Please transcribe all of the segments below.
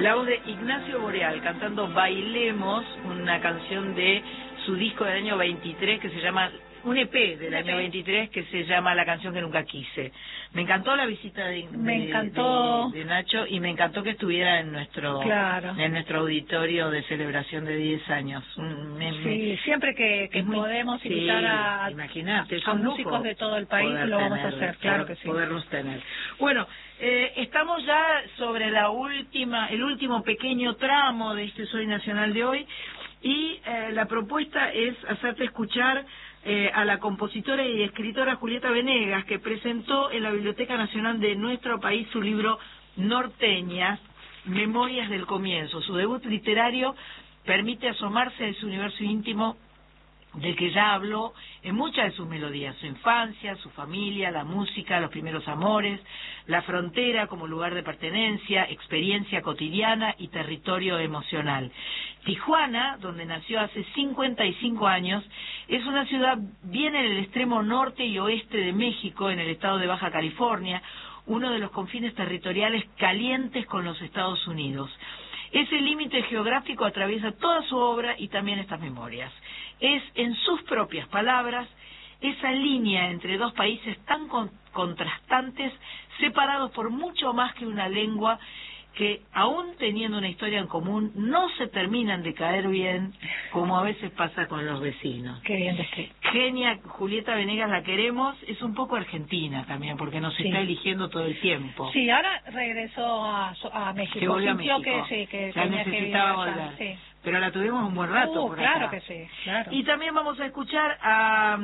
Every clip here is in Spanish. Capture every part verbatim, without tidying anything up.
La voz de Ignacio Boreal cantando Bailemos, una canción de su disco del año veintitrés que se llama, un E P del año veintitrés que se llama La canción que nunca quise. Me encantó la visita de, me de, encantó. de, de Nacho y me encantó que estuviera en nuestro claro. en nuestro auditorio de celebración de diez años. Me, sí, me, siempre que, que podemos muy, invitar sí, a, imagínate, a músicos de todo el país, lo vamos tener, a hacer, claro poder, que sí. Poderlos tener. Bueno, eh, estamos ya sobre la última, el último pequeño tramo de este Soy Nacional de hoy y eh, la propuesta es hacerte escuchar Eh, a la compositora y escritora Julieta Venegas, que presentó en la Biblioteca Nacional de nuestro país su libro Norteñas, Memorias del Comienzo. Su debut literario permite asomarse a su universo íntimo del que ya habló en muchas de sus melodías, su infancia, su familia, la música, los primeros amores, la frontera como lugar de pertenencia, experiencia cotidiana y territorio emocional. Tijuana, donde nació hace cincuenta y cinco años, es una ciudad bien en el extremo norte y oeste de México, en el estado de Baja California, uno de los confines territoriales calientes con los Estados Unidos. Ese límite geográfico atraviesa toda su obra y también estas memorias. Es, en sus propias palabras, esa línea entre dos países tan con, contrastantes, separados por mucho más que una lengua, que aún teniendo una historia en común, no se terminan de caer bien, como a veces pasa con los vecinos. Qué bien descrito. Genia, Julieta Venegas, la queremos, es un poco argentina también, porque nos sí. está eligiendo todo el tiempo. Sí, ahora regresó a, a México. Que volvió a México. Que, sí, que ya necesitaba volver. Sí. Pero la tuvimos un buen rato uh, por claro acá. que sí, claro. Y también vamos a escuchar a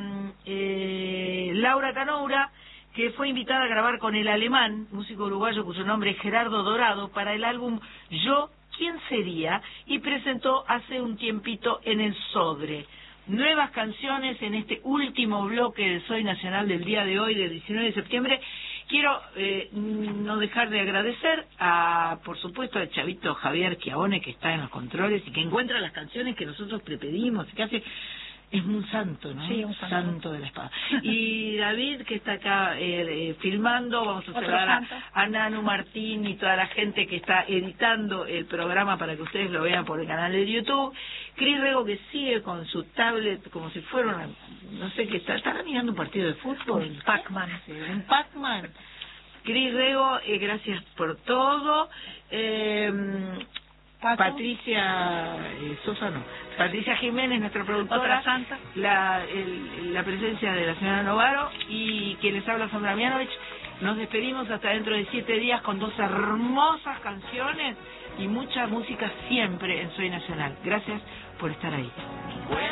eh, Laura Canoura, que fue invitada a grabar con el alemán, músico uruguayo cuyo nombre es Gerardo Dorado, para el álbum Yo, ¿quién sería? Y presentó hace un tiempito en el Sodre. Nuevas canciones en este último bloque del Soy Nacional del día de hoy, del diecinueve de septiembre. Quiero eh, no dejar de agradecer a, por supuesto, al chavito Javier Chiavone, que está en los controles y que encuentra las canciones que nosotros prepedimos y que hace... Es un santo, ¿no? Sí, un santo. Santo de la espada. Y David, que está acá eh, eh, filmando, vamos a saludar a, a Nanu Martín y toda la gente que está editando el programa para que ustedes lo vean por el canal de YouTube. Cris Rego, que sigue con su tablet como si fuera una... No sé qué está... ¿Estará mirando un partido de fútbol? Un Pac-Man. Sí, un Pac-Man. Cris Rego, eh, gracias por todo. Eh... Paco. Patricia eh, Sosa no, Patricia Jiménez, nuestra productora, otra santa, la, el, la presencia de la señora Novaro y quien les habla, Sandra Mianovich. Nos despedimos hasta dentro de siete días con dos hermosas canciones y mucha música siempre en Soy Nacional. Gracias por estar ahí.